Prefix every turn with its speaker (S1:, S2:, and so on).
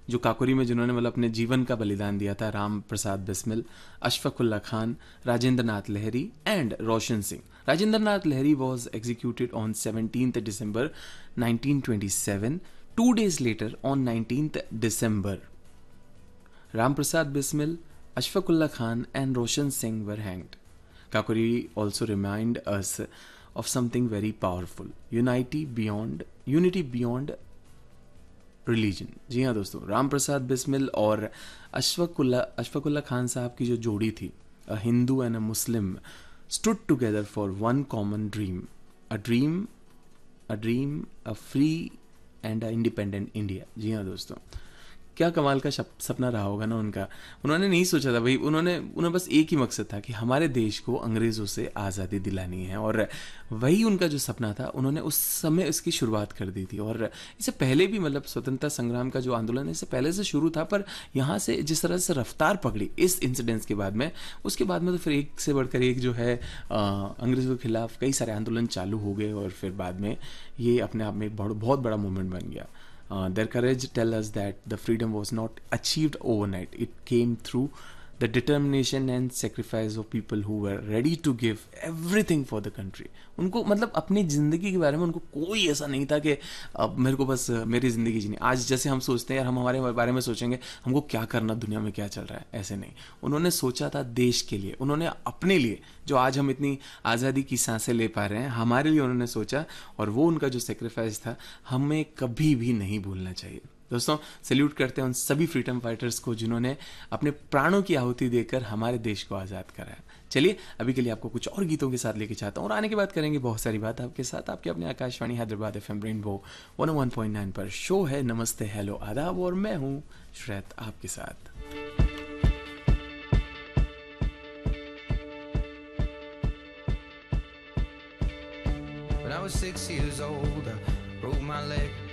S1: जो काकोरी में जिन्होंने मतलब अपने जीवन का बलिदान दिया था, राम प्रसाद बिस्मिल, अशफाकुल्ला खान, राजेंद्र नाथ लहरी and Roshan Singh. Rajendra Nath Lahiri was executed on 17th December 1927. 2 days later, on 19th December, Ram Prasad Bismil, Ashfaqullah Khan and Roshan Singh were hanged. Kakori also remind us of something very powerful. Unity beyond religion. जी हाँ दोस्तों, राम प्रसाद बिस्मिल और अशफाकुल्ला खान साहब की जो जोड़ी थी, अ Hindu and a Muslim stood together for one common dream, a dream, a free and a independent India. जी हाँ दोस्तों, क्या कमाल का सपना रहा होगा ना उनका. उन्होंने नहीं सोचा था भाई, उन्हें बस एक ही मकसद था कि हमारे देश को अंग्रेज़ों से आज़ादी दिलानी है, और वही उनका जो सपना था उन्होंने उस समय इसकी शुरुआत कर दी थी. और इससे पहले भी मतलब स्वतंत्रता संग्राम का जो आंदोलन है इससे पहले से शुरू था, पर यहाँ से जिस तरह से रफ्तार पकड़ी इस इंसिडेंट्स के बाद में, उसके बाद में तो फिर एक से बढ़कर एक जो है अंग्रेज़ों के खिलाफ कई सारे आंदोलन चालू हो गए, और फिर बाद में ये अपने आप में एक बहुत बड़ा मूवमेंट बन गया. Their courage tell us that the freedom was not achieved overnight. It came through the determination and sacrifice of people who were ready to give everything for the country. उनको मतलब अपनी ज़िंदगी के बारे में उनको कोई ऐसा नहीं था कि अब मेरे को बस मेरी ज़िंदगी जीनी. आज जैसे हम सोचते हैं यार, हम हमारे बारे में सोचेंगे हमको क्या करना, दुनिया में क्या चल रहा है, ऐसे नहीं. उन्होंने सोचा था देश के लिए, उन्होंने अपने लिए, जो आज हम इतनी आज़ादी की सांसें ले पा रहे हैं, हमारे लिए उन्होंने सोचा, और वो उनका जो सेक्रीफाइस था हमें कभी भी नहीं भूलना चाहिए. दोस्तों, सैल्यूट करते हैं उन सभी फ्रीडम फाइटर्स को जिन्होंने अपने प्राणों की आहुति देकर हमारे देश को आज़ाद कराया. चलिए अभी के लिए आपको कुछ और गीतों के साथ लेके चाहता हूँ, और आने के बाद करेंगे बहुत सारी बात आपके साथ, आपके अपने आकाशवाणी हैदराबाद FM रेनबो 101.9 पर. शो है नमस्ते हेलो आदाब, और मैं हूँ श्रेत आपके साथ.
S2: When I was 6 years old, I broke my leg.